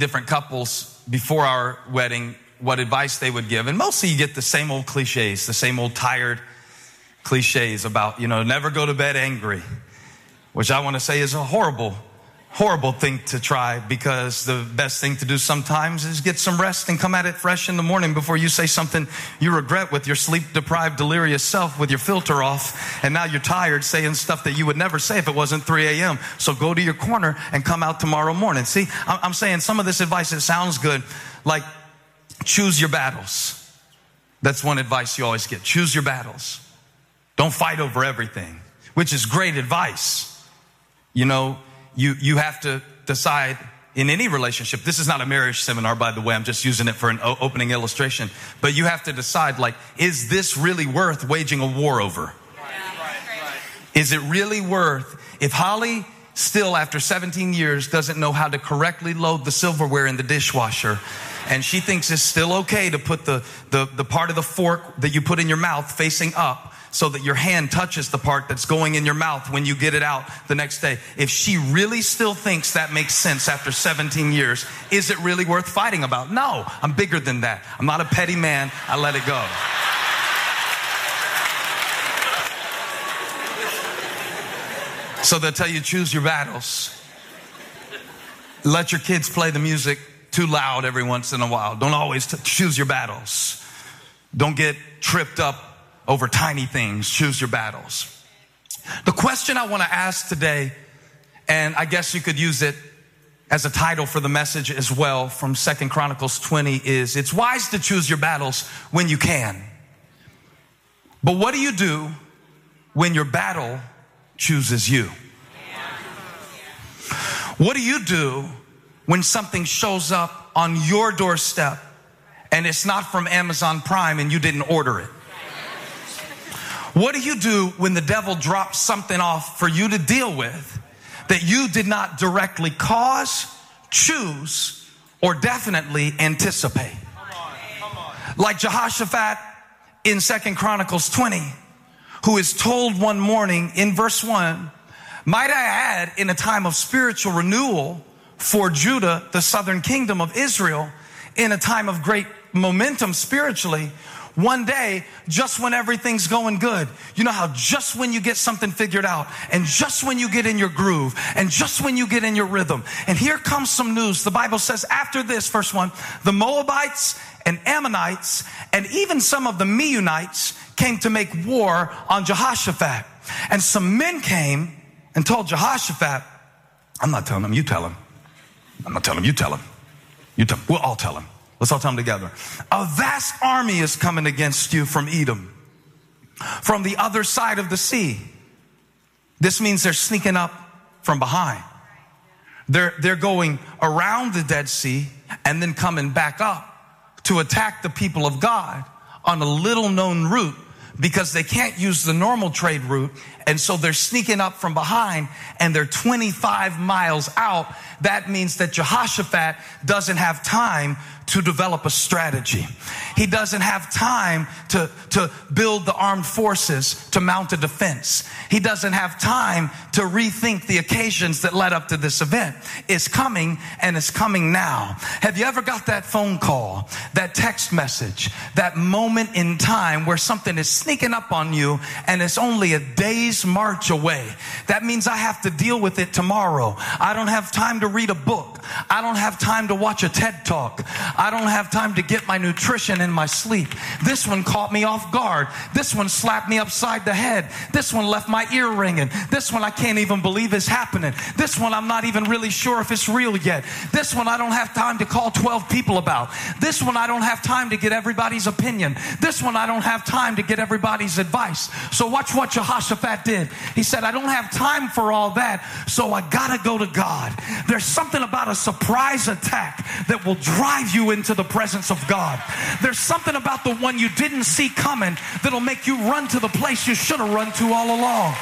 different couples before our wedding what advice they would give. And mostly you get the same old cliches, the same old tired cliches about, never go to bed angry, which I want to say is a horrible thing to try, because the best thing to do sometimes is get some rest and come at it fresh in the morning before you say something you regret with your sleep-deprived, delirious self with your filter off, and now you're tired saying stuff that you would never say if it wasn't 3 a.m. So go to your corner and come out tomorrow morning. See, I'm saying some of this advice, it sounds good, like choose your battles. That's one advice you always get. Choose your battles. Don't fight over everything, which is great advice. You have to decide in any relationship. This is not a marriage seminar, by the way. I'm just using it for an opening illustration. But you have to decide, is this really worth waging a war over? Right. Is it really worth, if Holly still after 17 years doesn't know how to correctly load the silverware in the dishwasher, and she thinks it's still okay to put the part of the fork that you put in your mouth facing up, so that your hand touches the part that's going in your mouth when you get it out the next day. If she really still thinks that makes sense after 17 years, is it really worth fighting about? No, I'm bigger than that. I'm not a petty man. I let it go. So they'll tell you, choose your battles. Let your kids play the music too loud every once in a while. Don't always choose your battles. Don't get tripped up over tiny things. Choose your battles. The question I want to ask today, and I guess you could use it as a title for the message as well, from 2 Chronicles 20, is it's wise to choose your battles when you can. But what do you do when your battle chooses you? What do you do when something shows up on your doorstep and it's not from Amazon Prime and you didn't order it? What do you do when the devil drops something off for you to deal with that you did not directly cause, choose, or definitely anticipate? Come on. Like Jehoshaphat in 2 Chronicles 20, who is told one morning in verse 1, might I add, in a time of spiritual renewal for Judah, the southern kingdom of Israel, in a time of great momentum spiritually, one day, just when everything's going good, you know how just when you get something figured out, and just when you get in your groove, and just when you get in your rhythm, and here comes some news. The Bible says after this, verse 1, the Moabites and Ammonites and even some of the Meunites came to make war on Jehoshaphat. And some men came and told Jehoshaphat, I'm not telling him, you tell him. I'm not telling him, you tell him. We'll all tell him. Let's all tell them together. A vast army is coming against you from Edom, from the other side of the sea. This means they're sneaking up from behind. They're going around the Dead Sea and then coming back up to attack the people of God on a little known route, because they can't use the normal trade route. And so they're sneaking up from behind, and they're 25 miles out. That means that Jehoshaphat doesn't have time to develop a strategy. He doesn't have time to build the armed forces to mount a defense. He doesn't have time to rethink the occasions that led up to this event. It's coming, and it's coming now. Have you ever got that phone call, that text message, that moment in time where something is sneaking up on you and it's only a day's march away? That means I have to deal with it tomorrow. I don't have time to read a book. I don't have time to watch a TED Talk. I don't have time to get my nutrition in my sleep. This one caught me off guard. This one slapped me upside the head. This one left my ear ringing. This one I can't even believe is happening. This one I'm not even really sure if it's real yet. This one I don't have time to call 12 people about. This one I don't have time to get everybody's opinion. This one I don't have time to get everybody's advice. So watch what Jehoshaphat did. He said, I don't have time for all that, so I gotta go to God. There's something about a surprise attack that will drive you into the presence of God. There's something about the one you didn't see coming that'll make you run to the place you should have run to all along.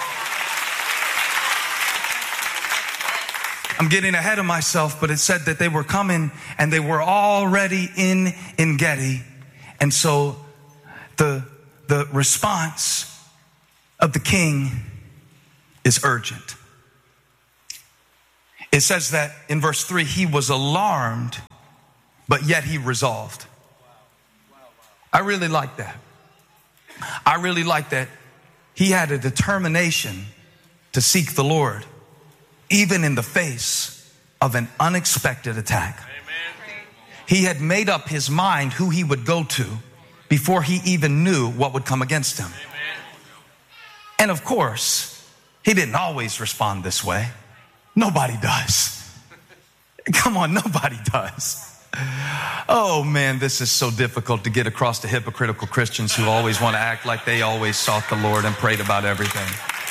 I'm getting ahead of myself, but it said that they were coming and they were already in En-gedi. And so the response of the king is urgent. It says that in verse 3, he was alarmed, but yet he resolved. I really like that. I really like that he had a determination to seek the Lord, even in the face of an unexpected attack. Amen. He had made up his mind who he would go to before he even knew what would come against him. Amen. And of course, he didn't always respond this way. Nobody does. Come on, nobody does. Oh man, this is so difficult to get across to hypocritical Christians who always want to act like they always sought the Lord and prayed about everything.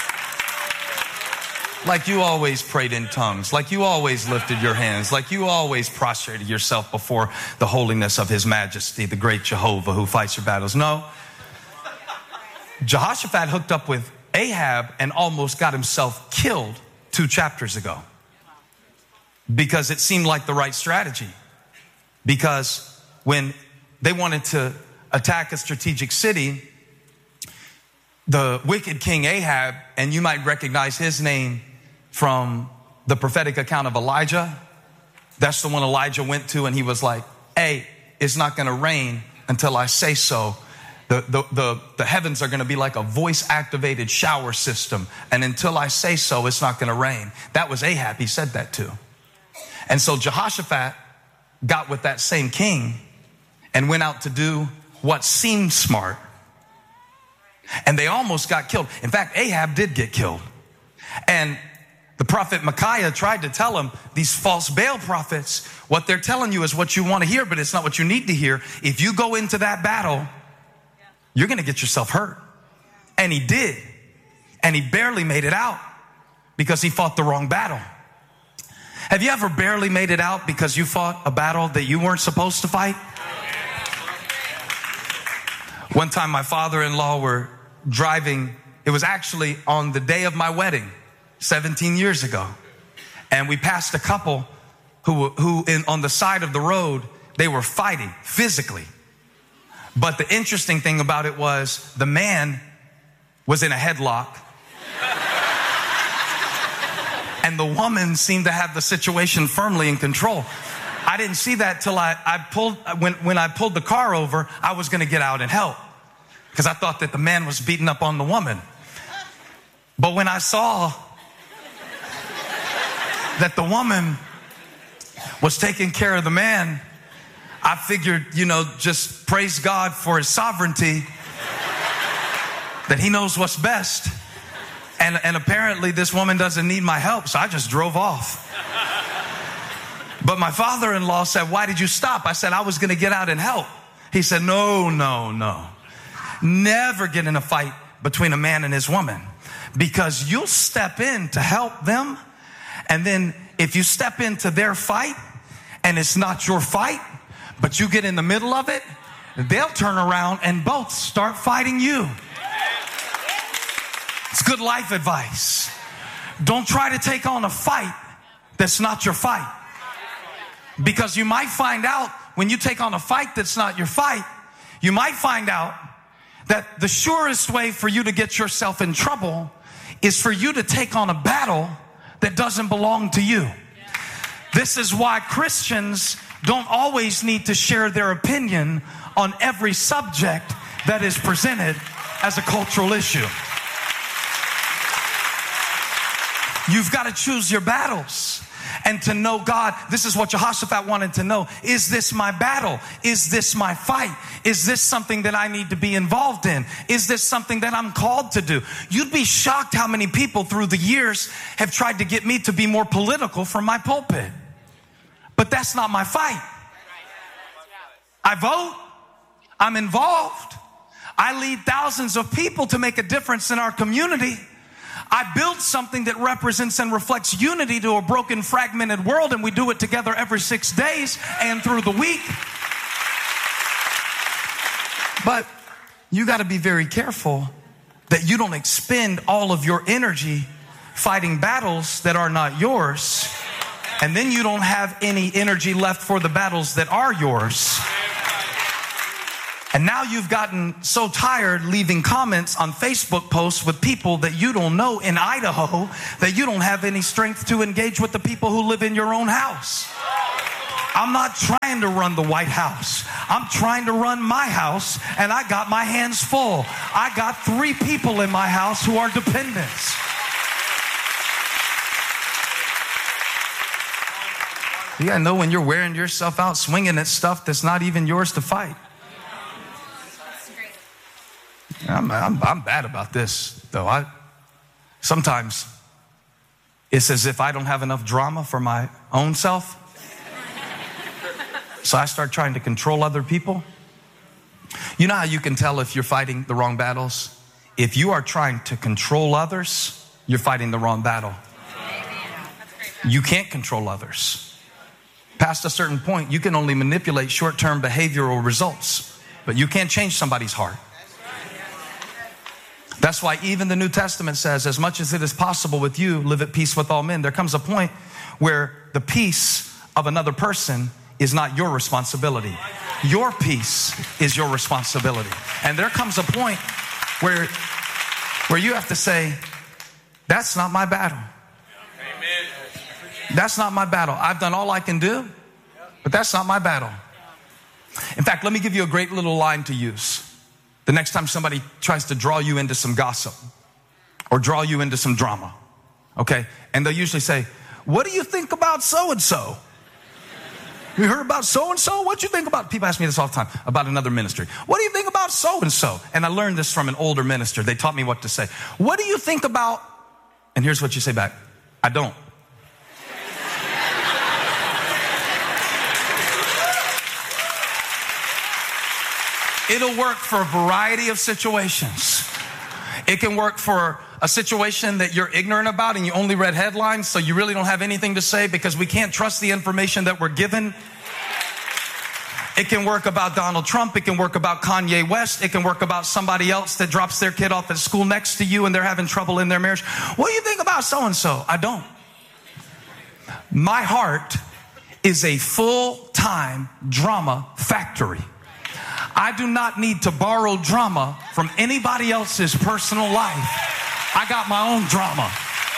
Like you always prayed in tongues, like you always lifted your hands, like you always prostrated yourself before the holiness of his majesty, the great Jehovah who fights your battles. No. Jehoshaphat hooked up with Ahab and almost got himself killed 2 chapters ago because it seemed like the right strategy. Because when they wanted to attack a strategic city, the wicked king Ahab, and you might recognize his name from the prophetic account of Elijah. That's the one Elijah went to and he was like, hey, it's not going to rain until I say so. The heavens are going to be like a voice activated shower system. And until I say so, it's not going to rain. That was Ahab. He said that too. And so Jehoshaphat got with that same king and went out to do what seemed smart. And they almost got killed. In fact, Ahab did get killed. And the prophet Micaiah tried to tell him, these false Baal prophets, what they're telling you is what you want to hear, but it's not what you need to hear. If you go into that battle, you're going to get yourself hurt. And he did. And he barely made it out because he fought the wrong battle. Have you ever barely made it out because you fought a battle that you weren't supposed to fight? One time my father-in-law were driving. It was actually on the day of my wedding, 17 years ago. And we passed a couple who on the side of the road, they were fighting physically. But the interesting thing about it was the man was in a headlock. And the woman seemed to have the situation firmly in control. I didn't see that till when I pulled the car over, I was going to get out and help because I thought that the man was beating up on the woman. But when I saw that the woman was taking care of the man, I figured, just praise God for his sovereignty, that he knows what's best. And apparently this woman doesn't need my help, so I just drove off. But my father-in-law said, why did you stop? I said, I was going to get out and help. He said, no. Never get in a fight between a man and his woman, because you'll step in to help them. And then if you step into their fight and it's not your fight, but you get in the middle of it, they'll turn around and both start fighting you. It's good life advice. Don't try to take on a fight that's not your fight. Because you might find out when you take on a fight that's not your fight, you might find out that the surest way for you to get yourself in trouble is for you to take on a battle that doesn't belong to you. This is why Christians don't always need to share their opinion on every subject that is presented as a cultural issue. You've got to choose your battles and to know God. This is what Jehoshaphat wanted to know. Is this my battle? Is this my fight? Is this something that I need to be involved in? Is this something that I'm called to do? You'd be shocked how many people through the years have tried to get me to be more political from my pulpit. But that's not my fight. I vote. I'm involved. I lead thousands of people to make a difference in our community. I build something that represents and reflects unity to a broken, fragmented world, and we do it together every 6 days and through the week. But you got to be very careful that you don't expend all of your energy fighting battles that are not yours, and then you don't have any energy left for the battles that are yours. And now you've gotten so tired leaving comments on Facebook posts with people that you don't know in Idaho that you don't have any strength to engage with the people who live in your own house. I'm not trying to run the White House. I'm trying to run my house, and I got my hands full. I got 3 people in my house who are dependents. You gotta know when you're wearing yourself out, swinging at stuff that's not even yours to fight. I'm bad about this, though. Sometimes it's as if I don't have enough drama for my own self. So I start trying to control other people. You know how you can tell if you're fighting the wrong battles? If you are trying to control others, you're fighting the wrong battle. You can't control others. Past a certain point, you can only manipulate short-term behavioral results, but you can't change somebody's heart. That's why even the New Testament says, as much as it is possible with you, live at peace with all men. There comes a point where the peace of another person is not your responsibility. Your peace is your responsibility. And there comes a point where you have to say, that's not my battle. That's not my battle. I've done all I can do, but that's not my battle. In fact, let me give you a great little line to use. The next time somebody tries to draw you into some gossip or draw you into some drama, okay? And they'll usually say, what do you think about so-and-so? You heard about so-and-so? What do you think about? People ask me this all the time about another ministry. What do you think about so-and-so? And I learned this from an older minister. They taught me what to say. What do you think about? And here's what you say back. I don't. It'll work for a variety of situations. It can work for a situation that you're ignorant about and you only read headlines, so you really don't have anything to say because we can't trust the information that we're given. It can work about Donald Trump. It can work about Kanye West. It can work about somebody else that drops their kid off at school next to you and they're having trouble in their marriage. What do you think about so-and-so? I don't. My heart is a full-time drama factory. I do not need to borrow drama from anybody else's personal life. I got my own drama.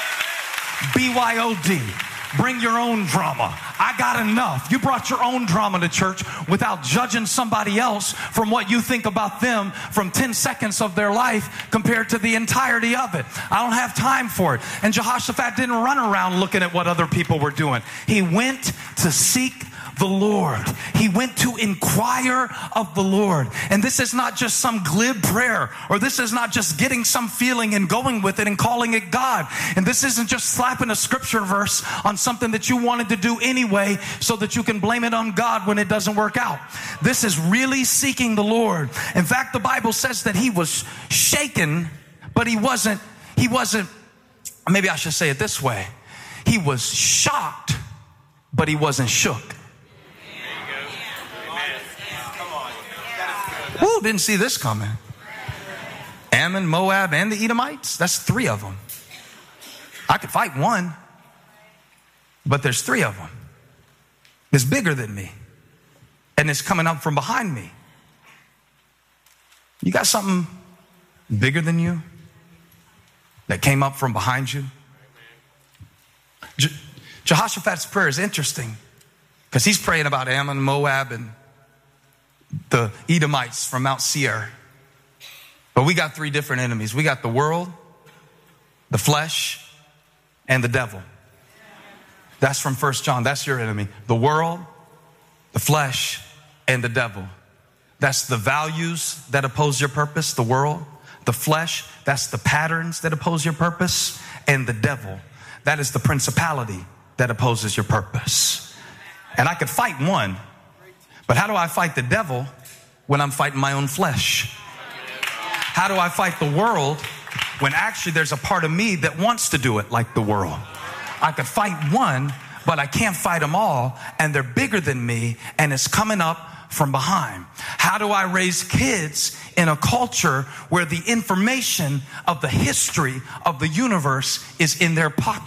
BYOD. Bring your own drama. I got enough. You brought your own drama to church without judging somebody else from what you think about them from 10 seconds of their life compared to the entirety of it. I don't have time for it. And Jehoshaphat didn't run around looking at what other people were doing. He went to seek the Lord. He went to inquire of the Lord. And this is not just some glib prayer, or this is not just getting some feeling and going with it and calling it God. And this isn't just slapping a scripture verse on something that you wanted to do anyway so that you can blame it on God when it doesn't work out. This is really seeking the Lord. In fact, the Bible says that he was shaken, but he wasn't, maybe I should say it this way. He was shocked, but he wasn't shook. Woo, didn't see this coming. Ammon, Moab, and the Edomites. That's 3 of them. I could fight one, but there's 3 of them. It's bigger than me. And it's coming up from behind me. You got something bigger than you that came up from behind you? Jehoshaphat's prayer is interesting because he's praying about Ammon, Moab, and the Edomites from Mount Seir. But we got 3 different enemies. We got the world, the flesh, and the devil. That's from 1 John. That's your enemy. The world, the flesh, and the devil. That's the values that oppose your purpose, the world. The flesh, that's the patterns that oppose your purpose. And the devil, that is the principality that opposes your purpose. And I could fight one. But how do I fight the devil when I'm fighting my own flesh? How do I fight the world when actually there's a part of me that wants to do it like the world? I could fight one, but I can't fight them all, and they're bigger than me, and it's coming up from behind. How do I raise kids in a culture where the information of the history of the universe is in their pocket?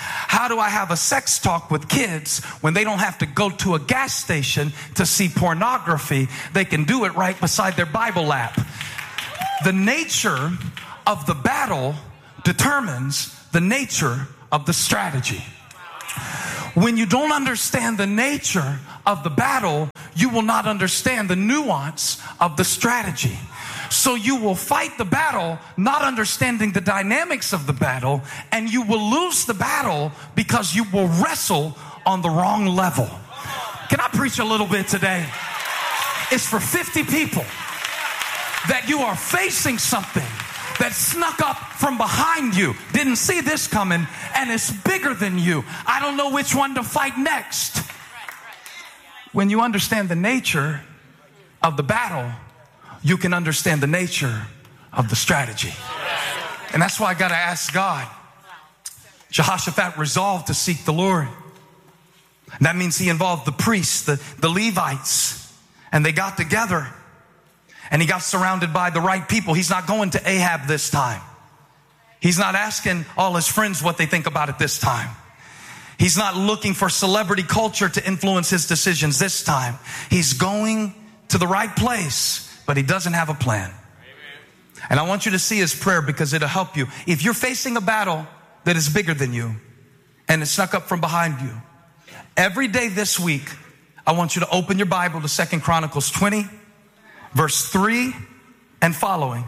How do I have a sex talk with kids when they don't have to go to a gas station to see pornography? They can do it right beside their Bible app. The nature of the battle determines the nature of the strategy. When you don't understand the nature of the battle, you will not understand the nuance of the strategy. So you will fight the battle not understanding the dynamics of the battle, and you will lose the battle because you will wrestle on the wrong level. Can I preach a little bit today? It's for 50 people that you are facing something that snuck up from behind you, didn't see this coming, and it's bigger than you. I don't know which one to fight next. When you understand the nature of the battle, you can understand the nature of the strategy. And that's why I got to ask God. Jehoshaphat resolved to seek the Lord. That means he involved the priests, the Levites, and they got together. And he got surrounded by the right people. He's not going to Ahab this time. He's not asking all his friends what they think about it this time. He's not looking for celebrity culture to influence his decisions this time. He's going to the right place, but he doesn't have a plan. Amen. And I want you to see his prayer because it'll help you. If you're facing a battle that is bigger than you and it snuck up from behind you, every day this week, I want you to open your Bible to 2 Chronicles 20, verse 3 and following.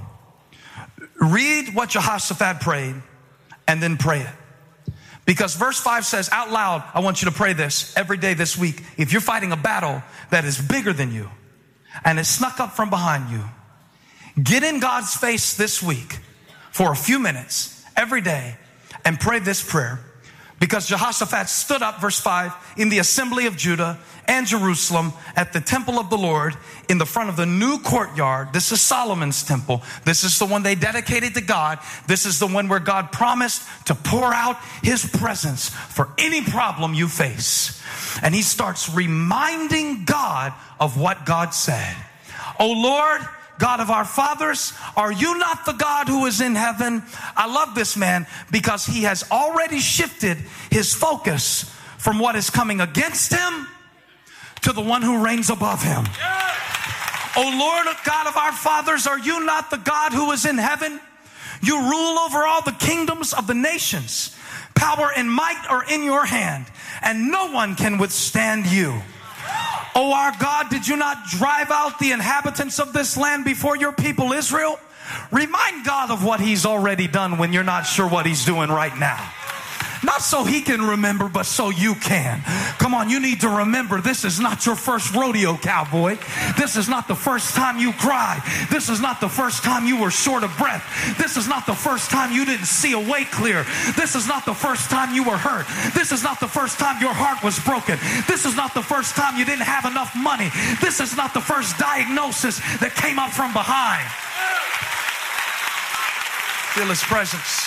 Read what Jehoshaphat prayed and then pray it. Because verse 5 says out loud, I want you to pray this every day this week. If you're fighting a battle that is bigger than you and it snuck up from behind you, get in God's face this week for a few minutes every day and pray this prayer. Because Jehoshaphat stood up, verse 5, in the assembly of Judah and Jerusalem at the temple of the Lord in the front of the new courtyard. This is Solomon's temple. This is the one they dedicated to God. This is the one where God promised to pour out his presence for any problem you face. And he starts reminding God of what God said. Oh Lord, God of our fathers, are you not the God who is in heaven? I love this man because he has already shifted his focus from what is coming against him to the one who reigns above him. Oh Lord, God of our fathers, are you not the God who is in heaven? You rule over all the kingdoms of the nations. Power and might are in your hand, and no one can withstand you. Oh, our God, did you not drive out the inhabitants of this land before your people Israel? Remind God of what he's already done when you're not sure what he's doing right now. Not so he can remember, but so you can. Come on, you need to remember this is not your first rodeo, cowboy. This is not the first time you cried. This is not the first time you were short of breath. This is not the first time you didn't see a way clear. This is not the first time you were hurt. This is not the first time your heart was broken. This is not the first time you didn't have enough money. This is not the first diagnosis that came up from behind. Feel his presence.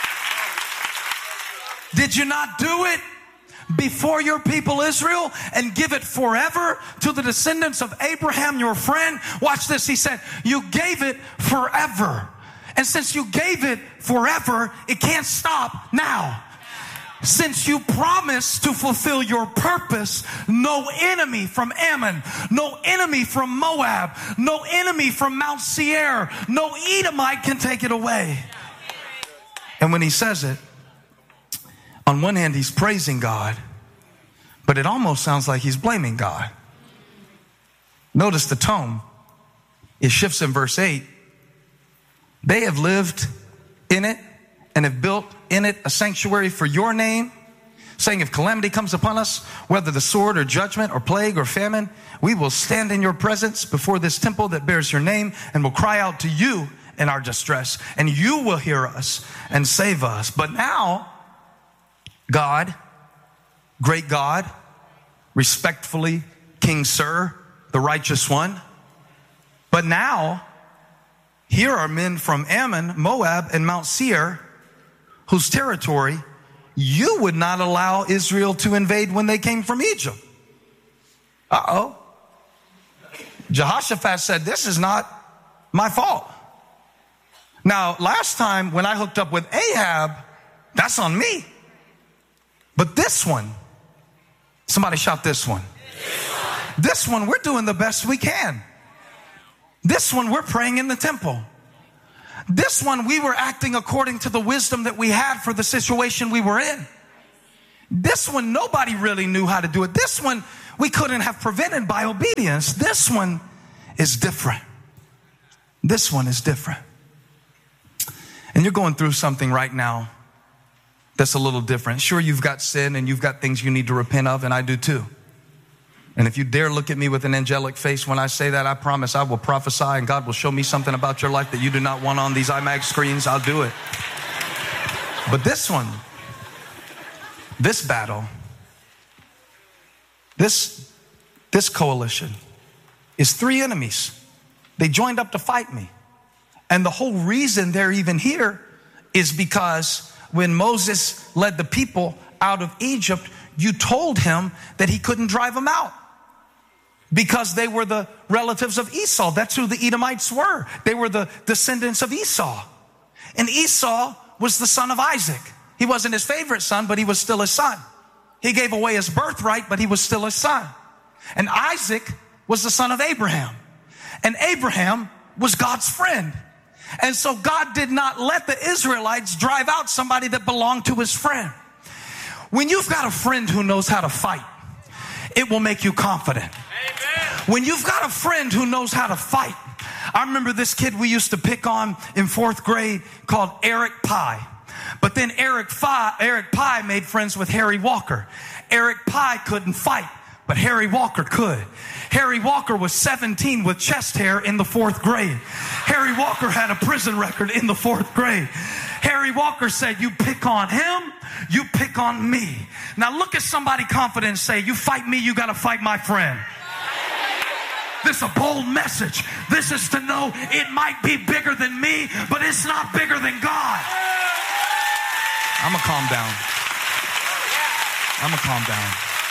Did you not do it before your people Israel and give it forever to the descendants of Abraham, your friend? Watch this. He said, you gave it forever. And since you gave it forever, it can't stop now. Since you promised to fulfill your purpose, no enemy from Ammon, no enemy from Moab, no enemy from Mount Seir, no Edomite can take it away. And when he says it, on one hand, he's praising God, but it almost sounds like he's blaming God. Notice the tone. It shifts in verse 8. They have lived in it and have built in it a sanctuary for your name, saying if calamity comes upon us, whether the sword or judgment or plague or famine, we will stand in your presence before this temple that bears your name and will cry out to you in our distress, and you will hear us and save us. But now, God, great God, respectfully, King Sir, the righteous one. But now, here are men from Ammon, Moab, and Mount Seir, whose territory you would not allow Israel to invade when they came from Egypt. Uh-oh. Jehoshaphat said, this is not my fault. Now, last time when I hooked up with Ahab, that's on me. But this one, somebody shout this one. This one, we're doing the best we can. This one, we're praying in the temple. This one, we were acting according to the wisdom that we had for the situation we were in. This one, nobody really knew how to do it. This one, we couldn't have prevented by obedience. This one is different. This one is different. And you're going through something right now that's a little different. Sure, you've got sin and you've got things you need to repent of, and I do too. And if you dare look at me with an angelic face when I say that, I promise I will prophesy and God will show me something about your life that you do not want on these IMAX screens. I'll do it. But this one, this battle, this coalition is 3 enemies. They joined up to fight me. And the whole reason they're even here is because when Moses led the people out of Egypt, you told him that he couldn't drive them out because they were the relatives of Esau. That's who the Edomites were. They were the descendants of Esau. And Esau was the son of Isaac. He wasn't his favorite son, but he was still his son. He gave away his birthright, but he was still his son. And Isaac was the son of Abraham. And Abraham was God's friend. And so God did not let the Israelites drive out somebody that belonged to his friend. When you've got a friend who knows how to fight, it will make you confident. Amen. When you've got a friend who knows how to fight. I remember this kid we used to pick on in 4th grade called Eric Pye. But then Eric Pye made friends with Harry Walker. Eric Pye couldn't fight, but Harry Walker could. Harry Walker was 17 with chest hair in the 4th grade. Harry Walker had a prison record in the 4th grade. Harry Walker said, you pick on him, you pick on me. Now look at somebody confident and say, you fight me, you got to fight my friend. This is a bold message. This is to know it might be bigger than me, but it's not bigger than God. I'm going to calm down. I'm going to calm down.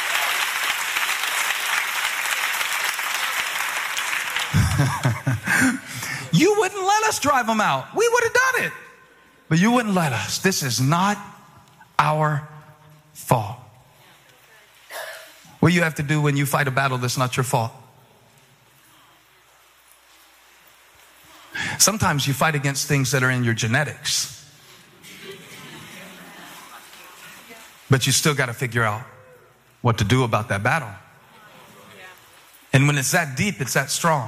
You wouldn't let us drive them out. We would have done it. But you wouldn't let us. This is not our fault. What do you have to do when you fight a battle that's not your fault? Sometimes you fight against things that are in your genetics. But you still got to figure out what to do about that battle. And when it's that deep, it's that strong.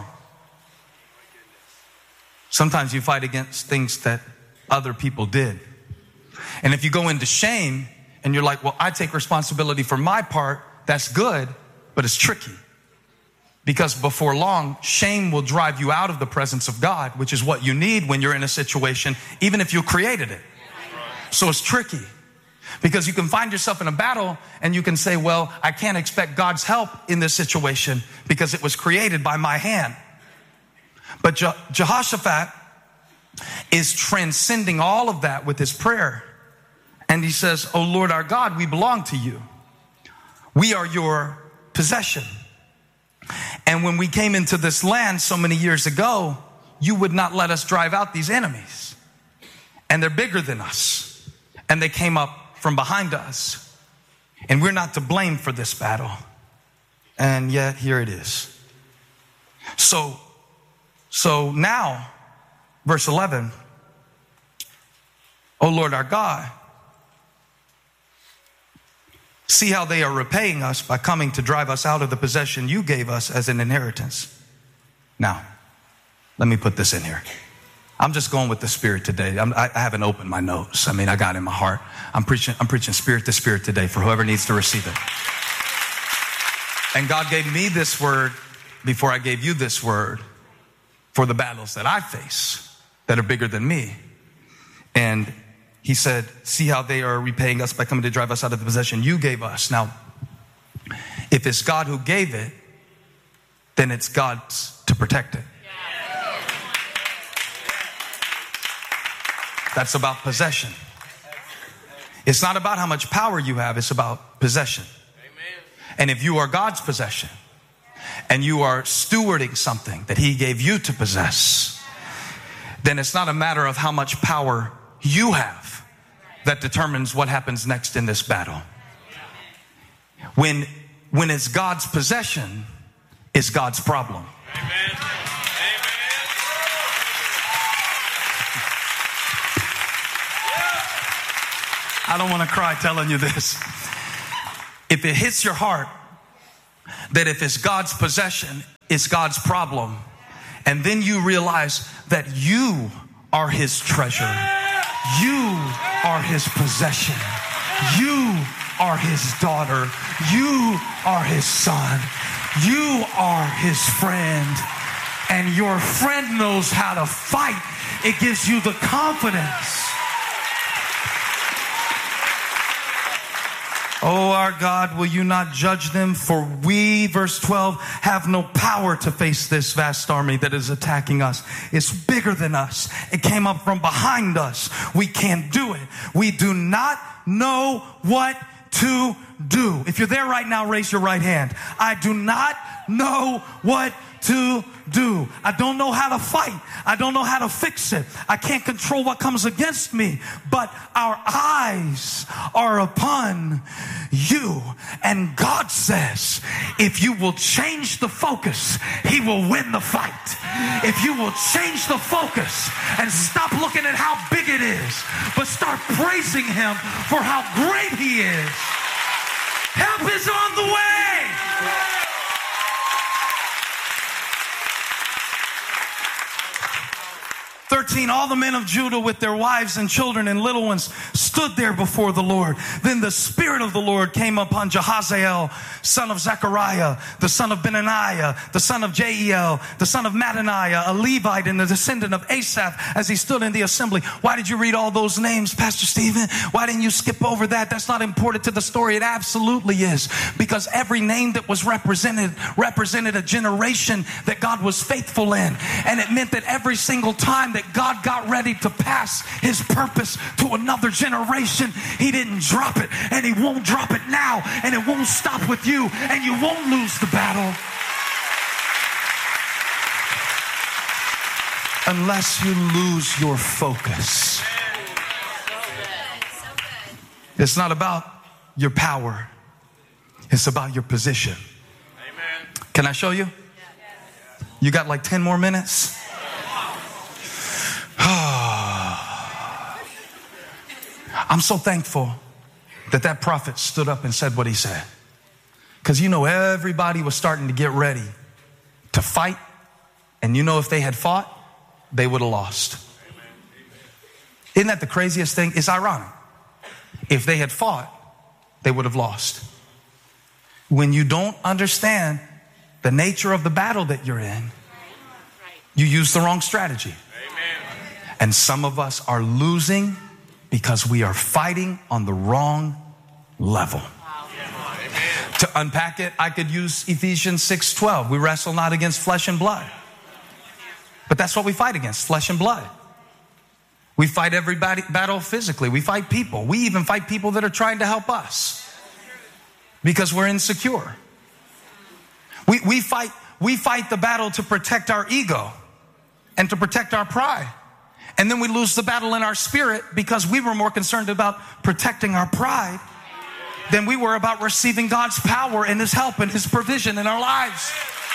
Sometimes you fight against things that other people did. And if you go into shame and you're like, well, I take responsibility for my part, that's good, but it's tricky. Because before long, shame will drive you out of the presence of God, which is what you need when you're in a situation, even if you created it. So it's tricky. Because you can find yourself in a battle and you can say, well, I can't expect God's help in this situation because it was created by my hand. But Jehoshaphat is transcending all of that with his prayer. And he says, oh Lord our God, we belong to you. We are your possession. And when we came into this land so many years ago, you would not let us drive out these enemies. And they're bigger than us. And they came up from behind us. And we're not to blame for this battle. And yet here it is. So now, verse 11, O Lord our God, see how they are repaying us by coming to drive us out of the possession you gave us as an inheritance. Now, let me put this in here. I'm just going with the Spirit today. I haven't opened my notes. I got it in my heart. I'm preaching Spirit to Spirit today for whoever needs to receive it. And God gave me this word before I gave you this word for the battles that I face that are bigger than me. And he said, see how they are repaying us by coming to drive us out of the possession you gave us. Now, if it's God who gave it, then it's God's to protect it. That's about possession. It's not about how much power you have. It's about possession. And if you are God's possession and you are stewarding something that he gave you to possess, then it's not a matter of how much power you have that determines what happens next in this battle. When it's God's possession, it's God's problem. Amen. I don't want to cry telling you this. If it hits your heart that if it's God's possession, it's God's problem, and then you realize that you are his treasure, you are his possession, you are his daughter, you are his son, you are his friend, and your friend knows how to fight, it gives you the confidence. Oh, our God, will you not judge them? For we, verse 12, have no power to face this vast army that is attacking us. It's bigger than us. It came up from behind us. We can't do it. We do not know what to do. If you're there right now, raise your right hand. I do not know what to do. I don't know how to fight. I don't know how to fix it. I can't control what comes against me, but our eyes are upon you. And God says, if you will change the focus, he will win the fight. If you will change the focus and stop looking at how big it is, but start praising him for how great he is. Help is on the way. 13, all the men of Judah with their wives and children and little ones stood there before the Lord. Then the Spirit of the Lord came upon Jahaziel, son of Zechariah, the son of Benaniah, the son of Jeiel, the son of Mattaniah, a Levite and the descendant of Asaph, as he stood in the assembly. Why did you read all those names, Pastor Stephen? Why didn't you skip over that? That's not important to the story. It absolutely is. Because every name that was represented a generation that God was faithful in. And it meant that every single time that God got ready to pass his purpose to another generation, he didn't drop it, and he won't drop it now, and it won't stop with you, and you won't lose the battle unless you lose your focus. It's not about your power, it's about your position. Amen. Can I show you? You got like 10 more minutes? I'm so thankful that prophet stood up and said what he said. Because you know, everybody was starting to get ready to fight. And you know, if they had fought, they would have lost. Isn't that the craziest thing? It's ironic. If they had fought, they would have lost. When you don't understand the nature of the battle that you're in, you use the wrong strategy. And some of us are losing because we are fighting on the wrong level. To unpack it, I could use Ephesians 6:12. We wrestle not against flesh and blood. But that's what we fight against, flesh and blood. We fight every battle physically. We fight people. We even fight people that are trying to help us because we're insecure. We fight the battle to protect our ego and to protect our pride. And then we lose the battle in our spirit because we were more concerned about protecting our pride than we were about receiving God's power and his help and his provision in our lives.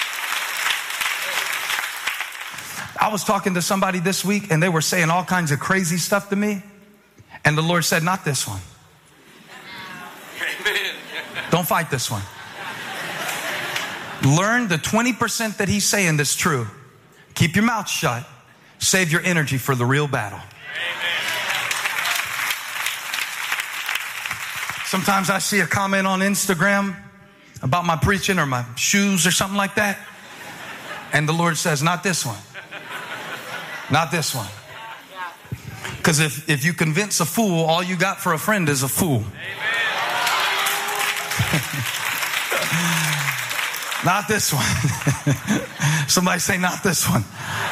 I was talking to somebody this week and they were saying all kinds of crazy stuff to me. And the Lord said, not this one. Don't fight this one. Learn the 20% that he's saying that's true. Keep your mouth shut. Save your energy for the real battle. Sometimes I see a comment on Instagram about my preaching or my shoes or something like that. And the Lord says, not this one. Not this one. Because if you convince a fool, all you got for a friend is a fool. Not this one. Somebody say, not this one.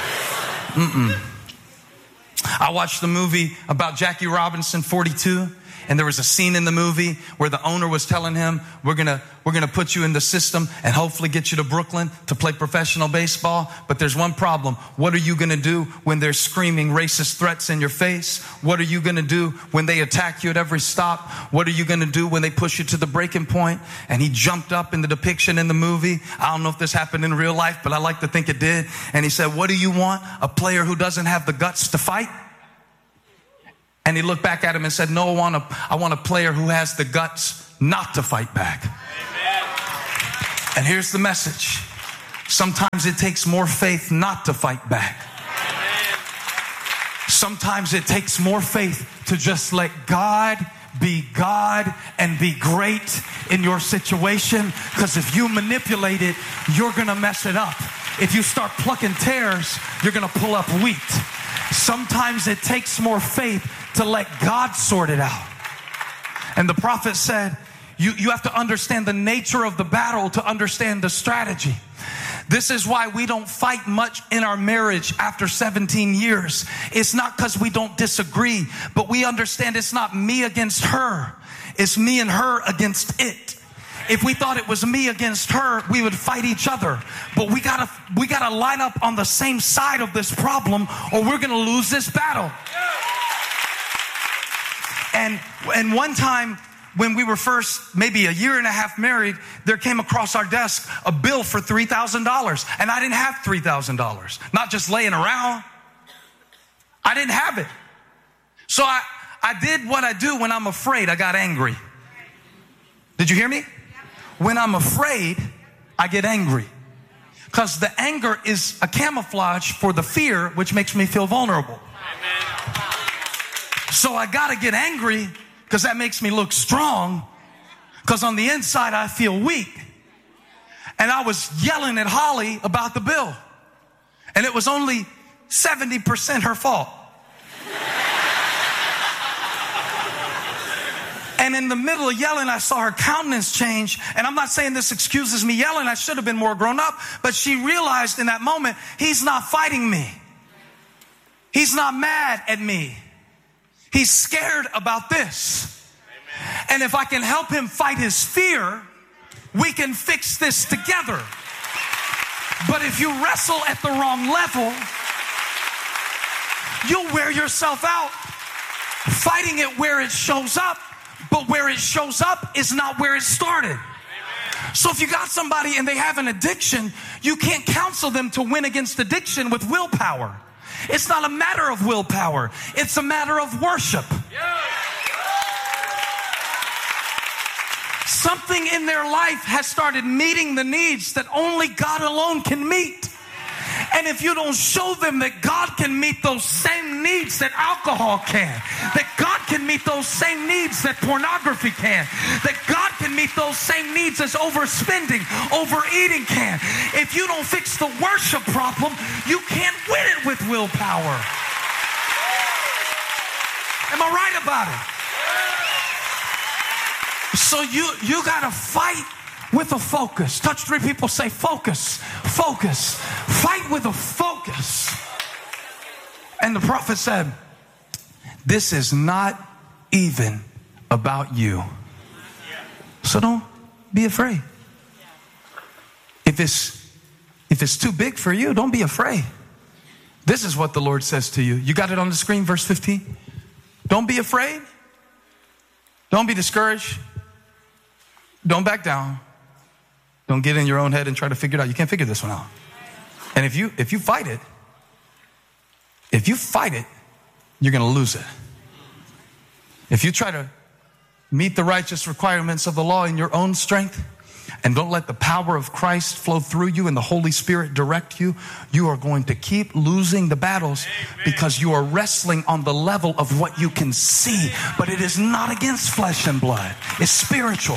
I watched the movie about Jackie Robinson, 42, And there was a scene in the movie where the owner was telling him, we're gonna put you in the system and hopefully get you to Brooklyn to play professional baseball. But there's one problem. What are you gonna do when they're screaming racist threats in your face? What are you gonna do when they attack you at every stop? What are you gonna do when they push you to the breaking point? And he jumped up in the depiction in the movie. I don't know if this happened in real life, but I like to think it did. And he said, what do you want? A player who doesn't have the guts to fight? And he looked back at him and said, no, I want a player who has the guts not to fight back. Amen. And here's the message. Sometimes it takes more faith not to fight back. Amen. Sometimes it takes more faith to just let God be God and be great in your situation. Because if you manipulate it, you're going to mess it up. If you start plucking tares, you're going to pull up wheat. Sometimes it takes more faith to let God sort it out. And the prophet said, you have to understand the nature of the battle to understand the strategy. This is why we don't fight much in our marriage after 17 years. It's not because we don't disagree, but we understand it's not me against her. It's me and her against it. If we thought it was me against her, we would fight each other. But we gotta line up on the same side of this problem, or we're gonna lose this battle. And one time when we were first maybe a year and a half married, there came across our desk a bill for $3,000. And I didn't have $3,000. Not just laying around. I didn't have it. So I did what I do when I'm afraid. I got angry. Did you hear me? When I'm afraid, I get angry. Because the anger is a camouflage for the fear, which makes me feel vulnerable. So I got to get angry because that makes me look strong. Because on the inside, I feel weak. And I was yelling at Holly about the bill. And it was only 70% her fault. And in the middle of yelling, I saw her countenance change. And I'm not saying this excuses me yelling. I should have been more grown up. But she realized in that moment, he's not fighting me. He's not mad at me. He's scared about this. Amen. And if I can help him fight his fear, we can fix this together. But if you wrestle at the wrong level, you'll wear yourself out fighting it where it shows up. But where it shows up is not where it started. Amen. So if you got somebody and they have an addiction, you can't counsel them to win against addiction with willpower. It's not a matter of willpower. It's a matter of worship. Something in their life has started meeting the needs that only God alone can meet. And if you don't show them that God can meet those same needs that alcohol can, that God can meet those same needs that pornography can, that God can meet those same needs as overspending, overeating can. If you don't fix the worship problem, you can't win it with willpower. Am I right about it? So you gotta fight with a focus. Touch 3 people, say focus, focus. Fight with a focus. And the prophet said, this is not even about you. So don't be afraid. If it's too big for you, don't be afraid. This is what the Lord says to you. You got it on the screen, verse 15. Don't be afraid. Don't be discouraged. Don't back down. Don't get in your own head and try to figure it out. You can't figure this one out. And if you fight it, you're going to lose it. If you try to meet the righteous requirements of the law in your own strength and don't let the power of Christ flow through you and the Holy Spirit direct you, you are going to keep losing the battles. Amen. Because you are wrestling on the level of what you can see. But it is not against flesh and blood. It's spiritual.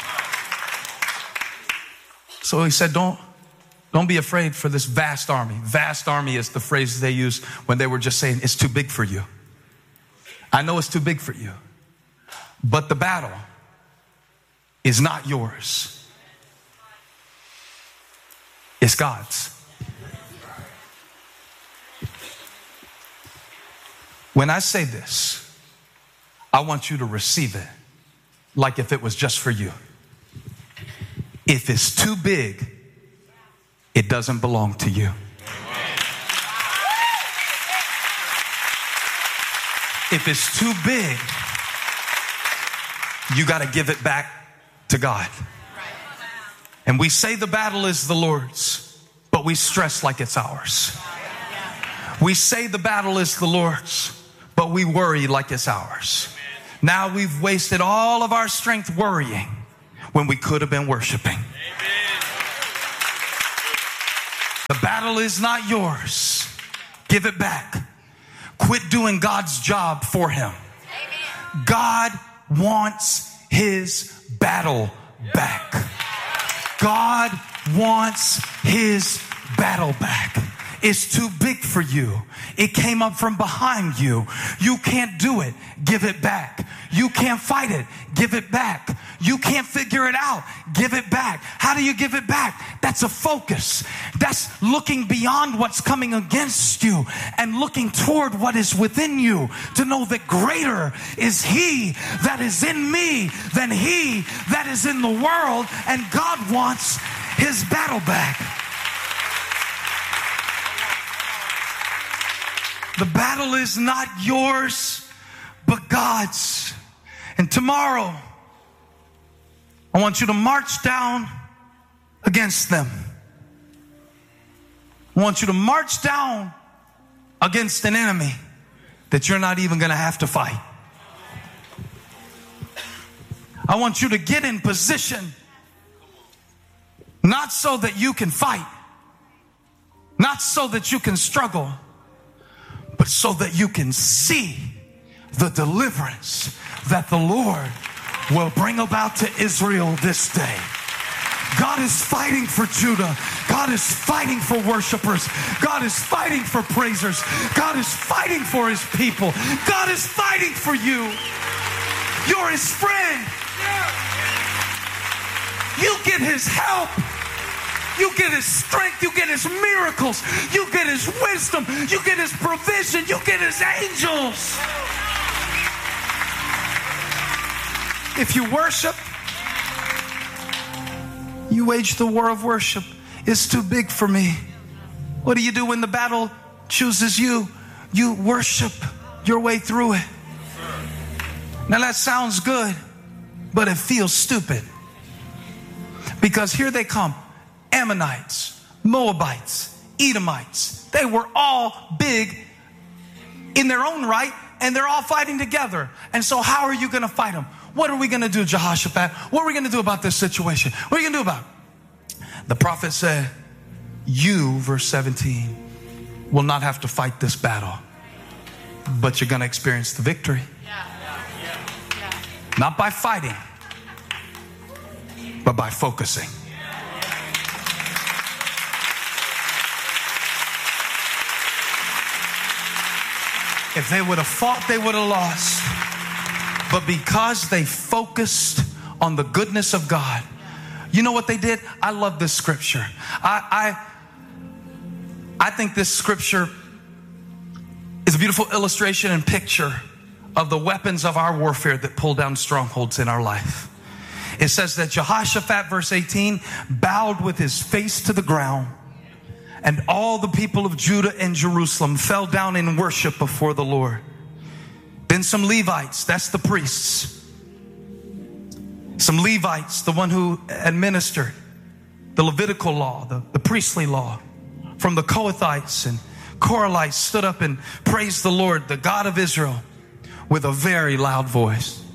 So he said, don't be afraid for this vast army. Vast army is the phrase they used when they were just saying, it's too big for you. I know it's too big for you. But the battle is not yours. It's God's. When I say this, I want you to receive it like if it was just for you. If it's too big, it doesn't belong to you. If it's too big, you got to give it back to God. And we say the battle is the Lord's, but we stress like it's ours. We say the battle is the Lord's, but we worry like it's ours. Now we've wasted all of our strength worrying when we could have been worshiping. The battle is not yours. Give it back. Quit doing God's job for him. God wants his battle back. God wants his battle back. It's too big for you. It came up from behind you. You can't do it. Give it back. You can't fight it. Give it back. You can't figure it out. Give it back. How do you give it back? That's a focus. That's looking beyond what's coming against you and looking toward what is within you to know that greater is he that is in me than he that is in the world. And God wants his battle back. The battle is not yours, but God's. And tomorrow, I want you to march down against them. I want you to march down against an enemy that you're not even going to have to fight. I want you to get in position, not so that you can fight, not so that you can struggle, but so that you can see the deliverance that the Lord will bring about to Israel this day. God is fighting for Judah. God is fighting for worshipers. God is fighting for praisers. God is fighting for his people. God is fighting for you. You're his friend. You get his help. You get his strength. You get his miracles. You get his wisdom. You get his provision. You get his angels. If you worship, you wage the war of worship. It's too big for me. What do you do when the battle chooses you? You worship your way through it. Now that sounds good, but it feels stupid. Because here they come. Ammonites, Moabites, Edomites. They were all big in their own right, and they're all fighting together. And so how are you going to fight them? What are we going to do, Jehoshaphat? What are we going to do about this situation? What are you going to do about it? The prophet said, you, verse 17, will not have to fight this battle, but you're going to experience the victory. Not by fighting, but by focusing. If they would have fought, they would have lost. But because they focused on the goodness of God, you know what they did? I love this scripture. I think this scripture is a beautiful illustration and picture of the weapons of our warfare that pull down strongholds in our life. It says that Jehoshaphat, verse 18, bowed with his face to the ground, and all the people of Judah and Jerusalem fell down in worship before the Lord. Then some Levites, that's the priests. Some Levites, the one who administered the Levitical law, the priestly law, from the Kohathites and Koralites, stood up and praised the Lord, the God of Israel, with a very loud voice.